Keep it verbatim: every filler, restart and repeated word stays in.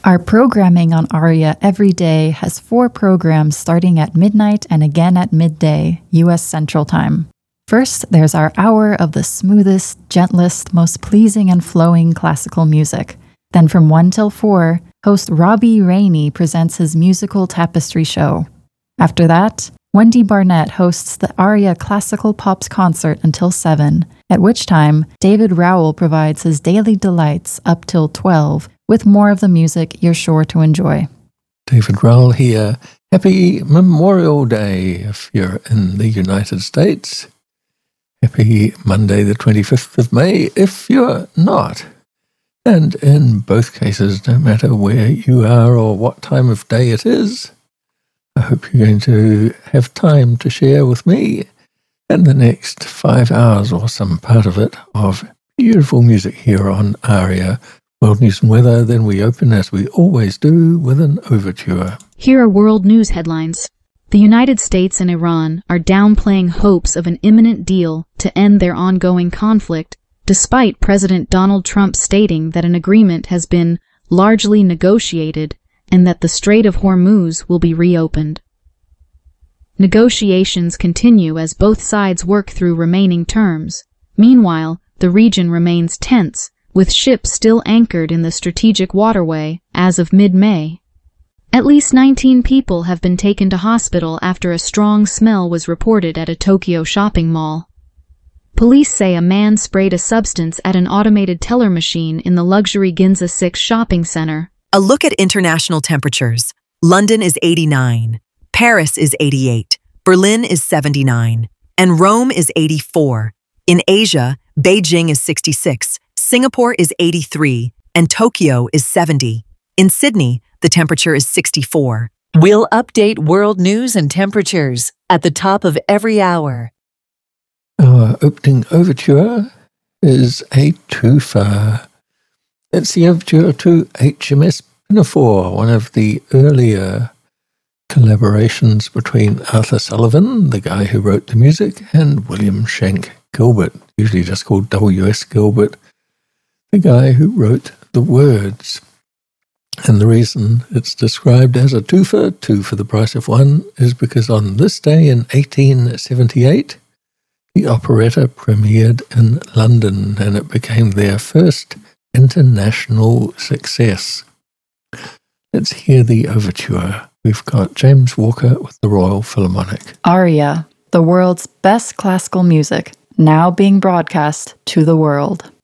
Our programming on Aria every day has four programs starting at midnight and again at midday, U S Central Time. First, there's our hour of the smoothest, gentlest, most pleasing and flowing classical music. Then from one till four, host Robbie Rainey presents his musical tapestry show. After that, Wendy Barnett hosts the Aria Classical Pops concert until seven, at which time David Rowell provides his daily delights up till twelve, with more of the music you're sure to enjoy. David Rowell here. Happy Memorial Day if you're in the United States. Happy Monday the twenty-fifth of May if you're not. And in both cases, no matter where you are or what time of day it is, I hope you're going to have time to share with me in the next five hours or some part of it of beautiful music here on Aria World News and Weather. Then we open, as we always do, with an overture. Here are world news headlines. The United States and Iran are downplaying hopes of an imminent deal to end their ongoing conflict, despite President Donald Trump stating that an agreement has been largely negotiated and that the Strait of Hormuz will be reopened. Negotiations continue as both sides work through remaining terms. Meanwhile, the region remains tense, with ships still anchored in the strategic waterway as of mid-May. At least nineteen people have been taken to hospital after a strong smell was reported at a Tokyo shopping mall. Police say a man sprayed a substance at an automated teller machine in the luxury Ginza six shopping center. A look at international temperatures. London is eighty-nine, Paris is eighty-eight, Berlin is seventy-nine, and Rome is eighty-four. In Asia, Beijing is sixty-six, Singapore is eighty-three, and Tokyo is seventy. In Sydney, the temperature is sixty-four. We'll update world news and temperatures at the top of every hour. Our opening overture is a twofer. It's the overture to H M S Pinafore, one of the earlier collaborations between Arthur Sullivan, the guy who wrote the music, and William Shank Gilbert, usually just called W S Gilbert, the guy who wrote the words. And the reason it's described as a twofer, two for the price of one, is because on this day in eighteen seventy-eight, the operetta premiered in London and it became their first international success. Let's hear the overture. We've got James Walker with the Royal Philharmonic. Aria, the world's best classical music, now being broadcast to the world.